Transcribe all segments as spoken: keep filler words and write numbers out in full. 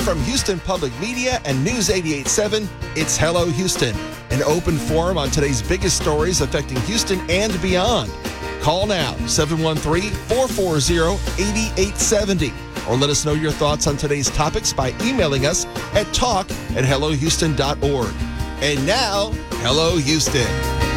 From Houston Public Media and News eighty-eight point seven, it's Hello Houston, an open forum on today's biggest stories affecting Houston and beyond. Call now, seven one three, four four zero, eight eight seven zero, or let us know your thoughts on today's topics by emailing us at talk at hello houston dot org. And now, Hello Houston.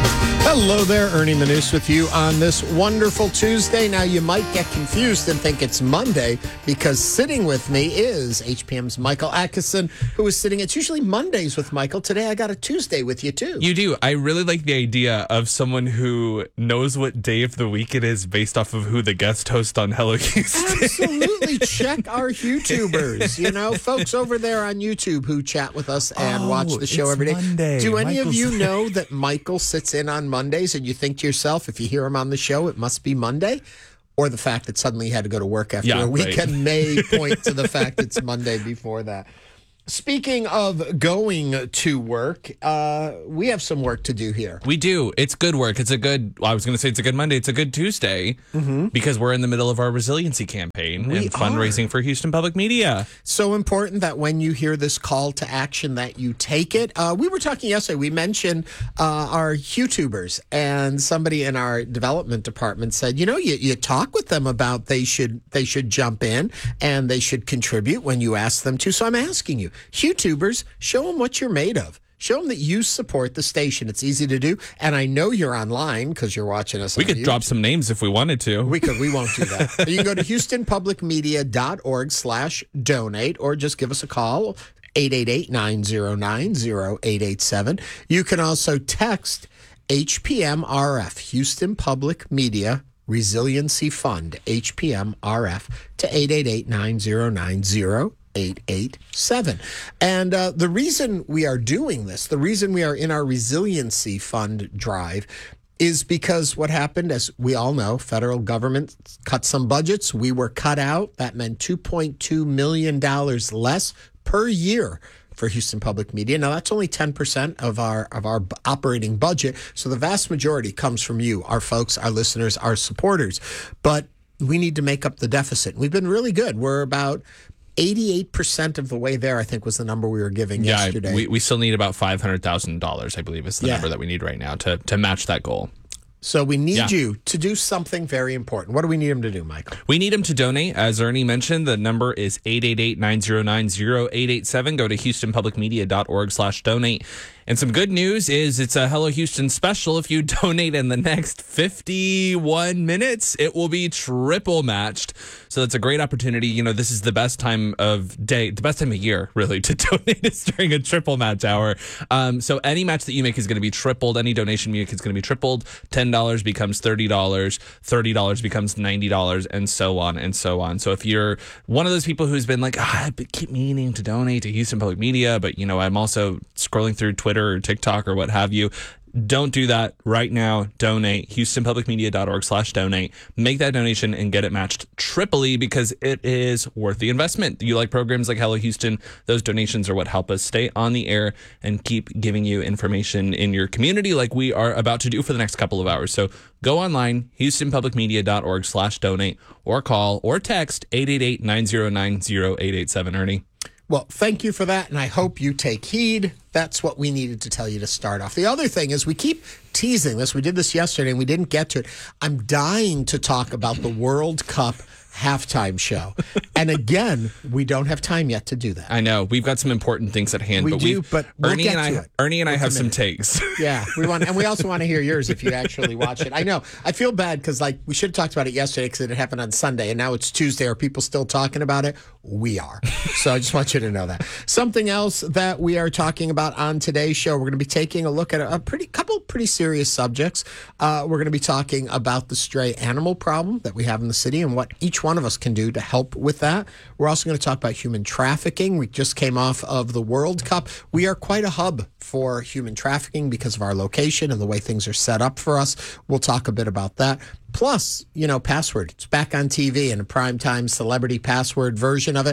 Hello there, Ernie Manus with you on this wonderful Tuesday. Now, you might get confused and think it's Monday because sitting with me is H P M's Michael Atkinson, who is sitting. It's usually Mondays with Michael. Today, I got a Tuesday with you, too. You do. I really like the idea of someone who knows what day of the week it is based off of who the guest host on Hello Houston. Absolutely. Check our YouTubers. You know, folks over there on YouTube who chat with us and Oh, watch the show it's every day. Monday. Do any of Michael's- you know that Michael sits in on Mondays and you think to yourself, if you hear him on the show, it must be Monday? Or the fact that suddenly he had to go to work after Yeah, a weekend right. may point to the fact it's Monday before that. Speaking of going to work, uh, we have some work to do here. We do. It's good work. It's a good, well, I was going to say it's a good Monday. It's a good Tuesday mm-hmm. because we're in the middle of our resiliency campaign We and fundraising are. for Houston Public Media. So important that when you hear this call to action that you take it. Uh, we were talking yesterday, we mentioned uh, our YouTubers, and somebody in our development department said, you know, you, you talk with them about they should they should jump in and they should contribute when you ask them to. So I'm asking you, YouTubers, show them what you're made of. Show them that you support the station. It's easy to do. And I know you're online because you're watching us We on could YouTube. drop some names if we wanted to. We could. We won't do that. You can go to houston public media dot org slash donate or just give us a call, eight eight eight, nine zero nine, zero eight eight seven. You can also text H P M R F, Houston Public Media Resiliency Fund, H P M R F, to eight eight eight, nine zero nine, zero eight eight seven. And uh, the reason we are doing this, the reason we are in our Resiliency Fund drive is because what happened, as we all know, federal government cut some budgets. We were cut out. That meant two point two million dollars less per year for Houston Public Media. Now, that's only ten percent of our of our operating budget. So the vast majority comes from you, our folks, our listeners, our supporters. But we need to make up the deficit. We've been really good. We're about eighty-eight percent of the way there, I think, was the number we were giving yeah, yesterday. we, we still need about five hundred thousand dollars, I believe is the Yeah. number that we need right now to, to match that goal. So we need Yeah. you to do something very important. What do we need him to do, Michael? We need them to donate. As Ernie mentioned, the number is eight eight eight, nine zero nine, zero eight eight seven. Go to houston public media dot org slash donate. And some good news is it's a Hello Houston special. If you donate in the next fifty-one minutes, it will be triple matched. So that's a great opportunity. You know, this is the best time of day, the best time of year, really, to donate is during a triple match hour. Um, so any match that you make is going to be tripled. Any donation you make is going to be tripled. ten dollars becomes thirty dollars. thirty dollars becomes ninety dollars, and so on and so on. So if you're one of those people who's been like, ah, I keep meaning to donate to Houston Public Media, but, you know, I'm also scrolling through Twitter or TikTok or what have you, don't do that right now. Donate. houston public media dot org slash donate. Make that donation and get it matched triply because it is worth the investment. You like programs like Hello Houston, those donations are what help us stay on the air and keep giving you information in your community like we are about to do for the next couple of hours. So go online, houston public media dot org slash donate, or call or text eight eight eight, nine zero nine, zero eight eight seven, Ernie. Well, thank you for that, and I hope you take heed. That's what we needed to tell you to start off. The other thing is we keep teasing this. We did this yesterday, and we didn't get to it. I'm dying to talk about the World Cup halftime show. And again, we don't have time yet to do that. I know. We've got some important things at hand. We but do, we've- but we'll Ernie get and I, to it. Ernie and I We're have some committed. takes. Yeah, we want, and we also want to hear yours if you actually watch it. I know. I feel bad because, like, we should have talked about it yesterday because it happened on Sunday, and now it's Tuesday. Are people still talking about it? We are. So I just want you to know that. Something else that we are talking about on today's show, we're going to be taking a look at a, a pretty couple pretty serious subjects. Uh, we're going to be talking about the stray animal problem that we have in the city and what each one of us can do to help with that. We're also going to talk about human trafficking. We just came off of the World Cup. We are quite a hub for human trafficking because of our location and the way things are set up for us. We'll talk a bit about that. Plus, you know, Password. It's back on T V in a primetime celebrity Password version of it.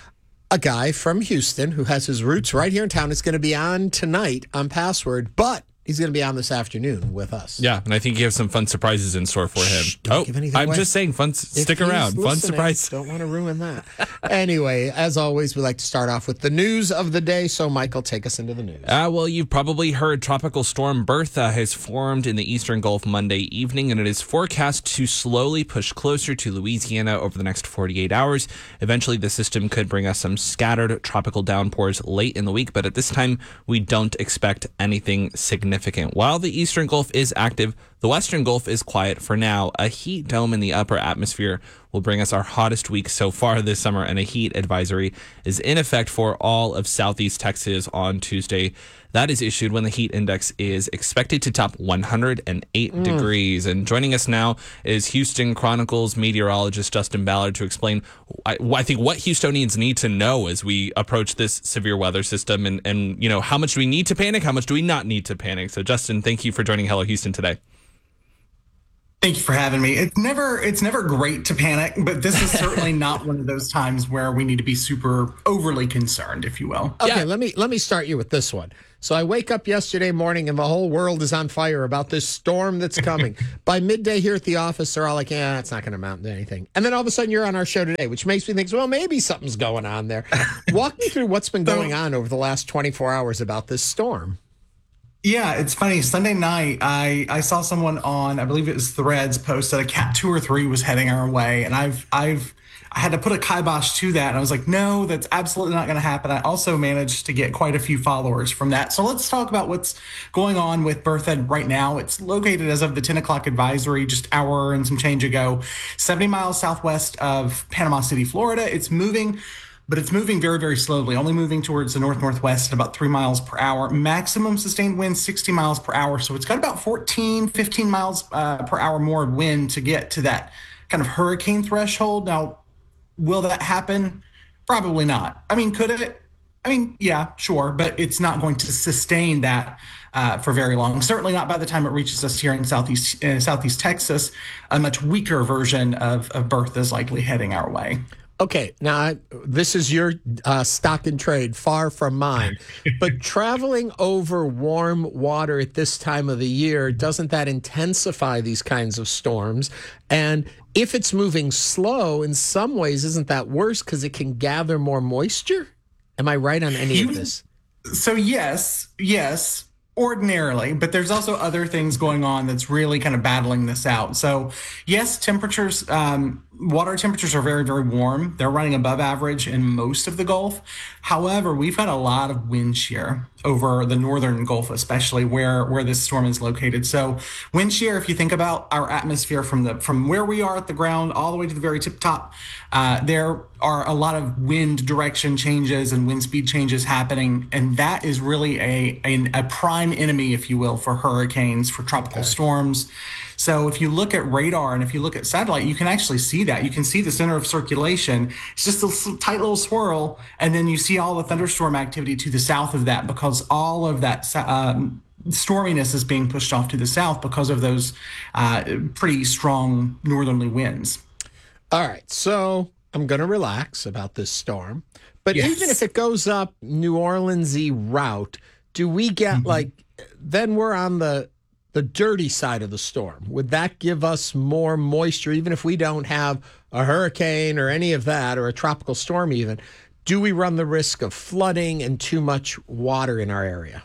A guy from Houston who has his roots right here in town is going to be on tonight on Password, but He's going to be on this afternoon with us. Yeah, and I think you have some fun surprises in store for him. Shh, don't oh, give anything I'm away. just saying, fun. If Stick he's around, fun listening, surprise. Don't want to ruin that. Anyway, as always, we like to start off with the news of the day. So, Michael, take us into the news. Uh, well, you've probably heard Tropical Storm Bertha has formed in the Eastern Gulf Monday evening, and it is forecast to slowly push closer to Louisiana over the next forty-eight hours. Eventually, the system could bring us some scattered tropical downpours late in the week, but at this time, we don't expect anything significant. While the Eastern Gulf is active, the Western Gulf is quiet for now. A heat dome in the upper atmosphere will bring us our hottest week so far this summer, and a heat advisory is in effect for all of southeast Texas on Tuesday. That is issued when the heat index is expected to top one hundred eight mm. degrees. And joining us now is Houston Chronicles meteorologist Justin Ballard to explain, I, I think, what Houstonians need to know as we approach this severe weather system, and, and you know, how much do we need to panic, how much do we not need to panic. So, Justin, thank you for joining Hello Houston today. Thank you for having me. It's never it's never great to panic, but this is certainly not one of those times where we need to be super overly concerned, if you will. Okay, Yeah. let me let me start you with this one. So I wake up yesterday morning and the whole world is on fire about this storm that's coming. By midday here at the office, they're all like, yeah, it's not going to amount to anything. And then all of a sudden you're on our show today, which makes me think, well, maybe something's going on there. Walk me through what's been going on over the last twenty-four hours about this storm. Yeah, it's funny. Sunday night, I, I saw someone on, I believe it was Threads, post that a cat two or three was heading our way, and I've I've I had to put a kibosh to that, and I was like, no, that's absolutely not going to happen. I also managed to get quite a few followers from that. So let's talk about what's going on with Bertha right now. It's located as of the ten o'clock advisory, just hour and some change ago, seventy miles southwest of Panama City, Florida. It's moving. But it's moving very, very slowly, only moving towards the north-northwest at about three miles per hour. Maximum sustained wind, sixty miles per hour. So it's got about fourteen, fifteen miles uh, per hour more wind to get to that kind of hurricane threshold. Now, will that happen? Probably not. I mean, could it? I mean, yeah, sure, but it's not going to sustain that uh, for very long. Certainly not by the time it reaches us here in southeast uh, southeast Texas. A much weaker version of, of Bertha is likely heading our way. Okay, now I- this is your uh, stock and trade, far from mine. But traveling over warm water at this time of the year, doesn't that intensify these kinds of storms? And if it's moving slow, in some ways, isn't that worse because it can gather more moisture? Am I right on any of this? So yes, yes, ordinarily, but there's also other things going on that's really kind of battling this out. So yes, temperatures, um, water temperatures are very, very warm. They're running above average in most of the Gulf. However, we've had a lot of wind shear over the northern Gulf, especially where, where this storm is located. So wind shear, if you think about our atmosphere from the from where we are at the ground all the way to the very tip top, uh, there are a lot of wind direction changes and wind speed changes happening. And that is really a, a, a prime enemy, if you will, for hurricanes, for tropical Okay. storms. So if you look at radar and if you look at satellite, you can actually see that. You can see the center of circulation. It's just a s- tight little swirl. And then you see all the thunderstorm activity to the south of that because all of that sa- um, storminess is being pushed off to the south because of those uh, pretty strong northerly winds. All right, so I'm going to relax about this storm. But Yes. even if it goes up New Orleans-y route, do we get Mm-hmm. like, then we're on the the dirty side of the storm? Would that give us more moisture, even if we don't have a hurricane or any of that, or a tropical storm even? Do we run the risk of flooding and too much water in our area?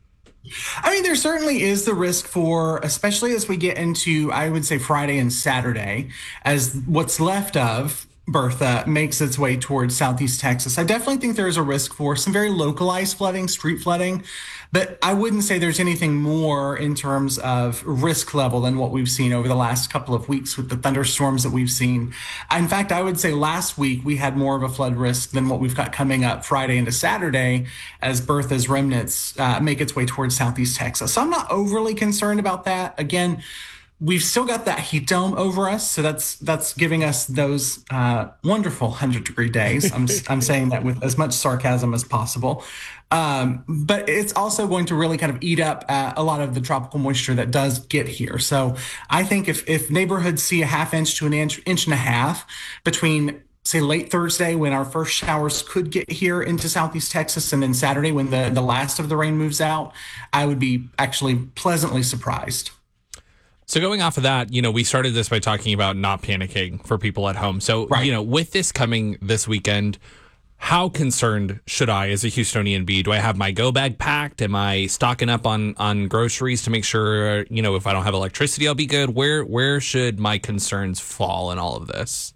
I mean, there certainly is the risk for, especially as we get into, I would say, Friday and Saturday, as what's left of Bertha makes its way towards southeast Texas. I definitely think there's a risk for some very localized flooding, street flooding, but I wouldn't say there's anything more in terms of risk level than what we've seen over the last couple of weeks with the thunderstorms that we've seen. In fact, I would say last week we had more of a flood risk than what we've got coming up Friday into Saturday as Bertha's remnants uh, make its way towards southeast Texas. So I'm not overly concerned about that. Again, we've still got that heat dome over us, so that's that's giving us those uh, wonderful one hundred degree days. I'm I'm saying that with as much sarcasm as possible, um, but it's also going to really kind of eat up uh, a lot of the tropical moisture that does get here. So I think if if neighborhoods see a half inch to an inch inch and a half between say late Thursday when our first showers could get here into Southeast Texas, and then Saturday when the, the last of the rain moves out, I would be actually pleasantly surprised. So going off of that, you know, we started this by talking about not panicking for people at home. So, Right. you know, with this coming this weekend, how concerned should I, as a Houstonian, be? Do I have my go bag packed? Am I stocking up on on groceries to make sure, you know, if I don't have electricity, I'll be good? Where where should my concerns fall in all of this?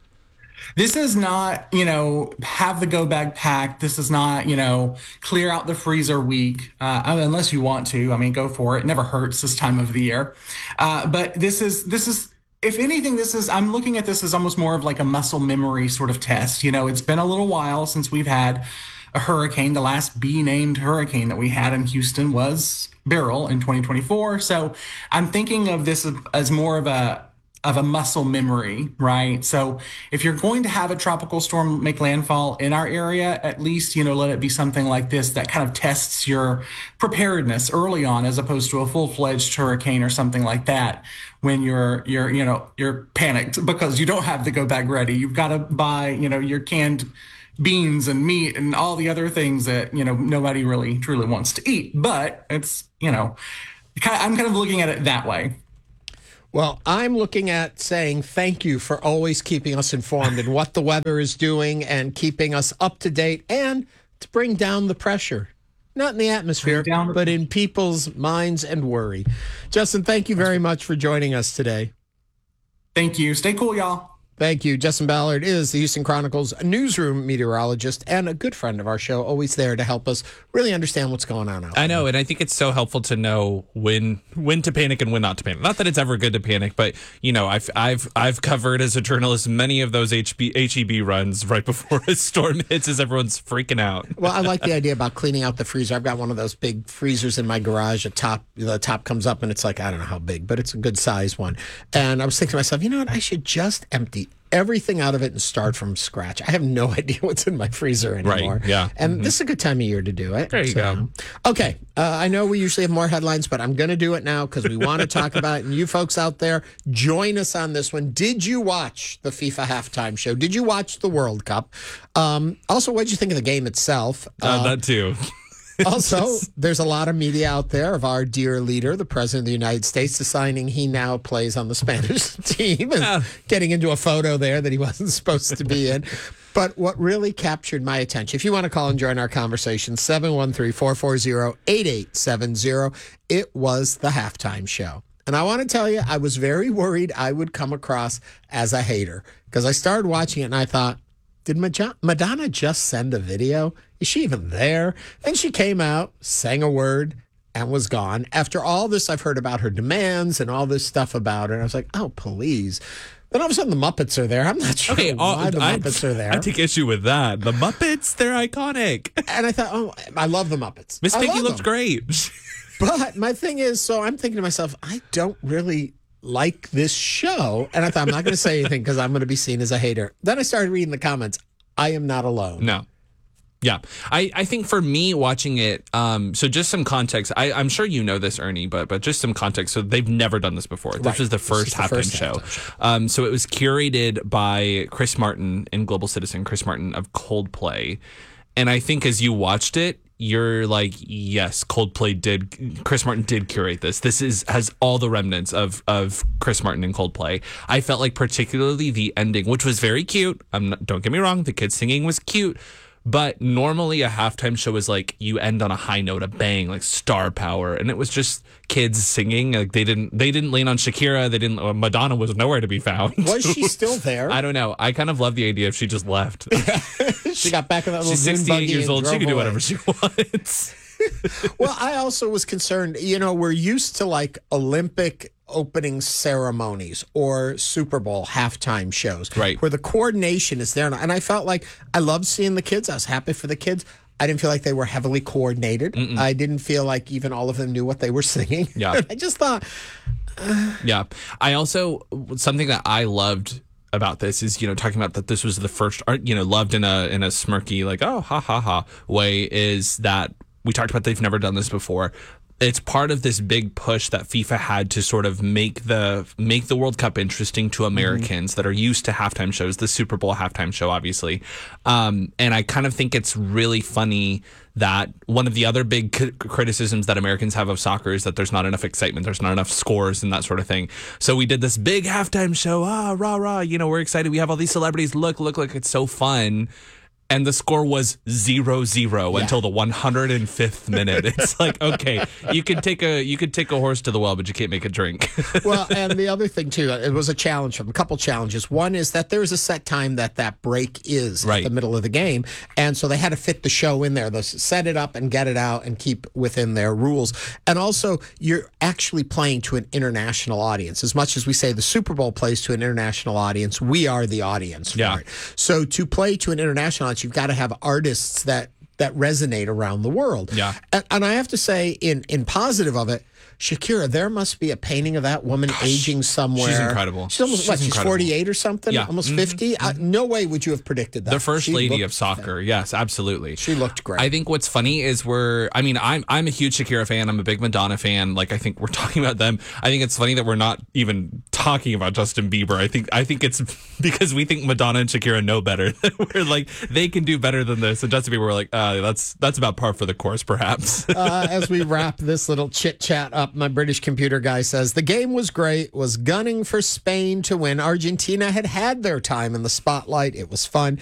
This is not, you know, have the go bag packed. This is not, you know, clear out the freezer week, uh, unless you want to. I mean, go for it. It never hurts this time of the year. Uh, but this is, this is, if anything, this is, I'm looking at this as almost more of like a muscle memory sort of test. You know, it's been a little while since we've had a hurricane. The last B-named hurricane that we had in Houston was Beryl in twenty twenty-four. So I'm thinking of this as more of a, of a muscle memory, right? So if you're going to have a tropical storm make landfall in our area, at least, you know, let it be something like this that kind of tests your preparedness early on, as opposed to a full-fledged hurricane or something like that, when you're, you're, you know, you're panicked because you don't have the go bag ready. You've got to buy, you know, your canned beans and meat and all the other things that, you know, nobody really truly wants to eat. But it's, you know, I'm kind of looking at it that way. Well, I'm looking at saying thank you for always keeping us informed in what the weather is doing and keeping us up to date, and to bring down the pressure. Not in the atmosphere, down- but in people's minds and worry. Justin, thank you very much for joining us today. Thank you. Stay cool, y'all. Thank you. Justin Ballard is the Houston Chronicles newsroom meteorologist and a good friend of our show, always there to help us really understand what's going on out there. I know, and I think it's so helpful to know when when to panic and when not to panic. Not that it's ever good to panic, but you know, I've I've I've covered as a journalist many of those H B, H E B runs right before a storm hits, as everyone's freaking out. Well, I like the idea about cleaning out the freezer. I've got one of those big freezers in my garage. The top, the top comes up, and it's like, I don't know how big, but it's a good size one. And I was thinking to myself, you know what? I should just empty everything out of it and start from scratch. I have no idea what's in my freezer anymore. Right, yeah. And Mm-hmm. this is a good time of year to do it. There you go. Okay. Uh, I know we usually have more headlines, but I'm going to do it now because we want to talk about it. And you folks out there, join us on this one. Did you watch the FIFA halftime show? Did you watch the World Cup? Um, also, what did you think of the game itself? Uh, that too. Also, there's a lot of media out there of our dear leader, the President of the United States, deciding he now plays on the Spanish team and Yeah. getting into a photo there that he wasn't supposed to be in. But what really captured my attention, if you want to call and join our conversation, seven one three, four four zero, eight eight seven zero, it was the halftime show. And I want to tell you, I was very worried I would come across as a hater because I started watching it and I thought, did Madonna just send a video? Is she even there? And she came out, sang a word, and was gone. After all this, I've heard about her demands and all this stuff about her. And I was like, oh, please. Then all of a sudden, the Muppets are there. I'm not sure Okay, why uh, the I, Muppets are there. I take issue with that. The Muppets, they're iconic. and I thought, oh, I love the Muppets. Miss I Piggy love looked them. great. But my thing is, so I'm thinking to myself, I don't really like this show. And I thought, I'm not going to say anything because I'm going to be seen as a hater. Then I started reading the comments. I am not alone. No. Yeah. I, I think for me watching it, um, so just some context. I, I'm sure you know this, Ernie, but but just some context. So they've never done this before. This Right. was the This first is the halftime first show. halftime show. Um, so it was curated by Chris Martin and Global Citizen, Chris Martin of Coldplay. And I think as you watched it, you're like, yes, Coldplay did, Chris Martin did curate this. This is has all the remnants of of Chris Martin and Coldplay. I felt like particularly the ending, which was very cute. I'm not, don't get me wrong, the kids singing was cute. But normally a halftime show is like you end on a high note, a bang, like star power, and it was just kids singing. Like they didn't they didn't lean on Shakira. They didn't. uh, Madonna was nowhere to be found. Was she still there? I don't know. I kind of love the idea if she just left. She got back in that little She's dune sixty-eight buggy years and old. She drove can do away. whatever she wants. Well, I also was concerned, you know, we're used to like Olympic opening ceremonies or Super Bowl halftime shows. Right. Where the coordination is there. And I felt like I loved seeing the kids. I was happy for the kids. I didn't feel like they were heavily coordinated. Mm-mm. I didn't feel like even all of them knew what they were singing. Yeah. I just thought, Yeah. I also, something that I loved about this is, you know, talking about that this was the first, you know, loved in a in a smirky, like, oh, ha, ha, ha way, is that we talked about they've never done this before. it's part of this big push that FIFA had to sort of make the make the World Cup interesting to Americans mm-hmm. that are used to halftime shows, the Super Bowl halftime show, obviously. Um, and I kind of think it's really funny that one of the other big c- criticisms that Americans have of soccer is that there's not enough excitement, there's not enough scores and that sort of thing. So we did this big halftime show, ah, rah, rah, you know, we're excited. We have all these celebrities. Look, look, look, it's so fun. And the score was zero zero yeah. until the one hundred fifth minute. It's like, okay, you could take a you could take a horse to the well, but you can't make it drink. Well, and the other thing too, it was a challenge from a couple challenges. One is that there's a set time that that break is right. at the middle of the game, and so they had to fit the show in there. They set it up and get it out and keep within their rules. And also, you're actually playing to an international audience. As much as we say the Super Bowl plays to an international audience, we are the audience for yeah. it. So to play to an international audience, you've got to have artists that that resonate around the world. Yeah. And, and I have to say, in in positive of it, Shakira, there must be a painting of that woman Gosh, aging somewhere. She's incredible. She's almost, she's what, she's incredible. forty-eight or something? Yeah. Almost mm-hmm. fifty? Mm-hmm. Uh, no way would you have predicted that. The first she lady of soccer. Fantastic. Yes, absolutely. She looked great. I think what's funny is we're, I mean, I'm I'm a huge Shakira fan. I'm a big Madonna fan. Like, I think we're talking about them. I think it's funny that we're not even talking about Justin Bieber. I think I think it's because we think Madonna and Shakira know better. We're like, they can do better than this. And Justin Bieber, we're like, uh, that's, that's about par for the course, perhaps. uh, as we wrap this little chit chat up, my British computer guy says, the game was great, was gunning for Spain to win. Argentina had had their time in the spotlight. It was fun.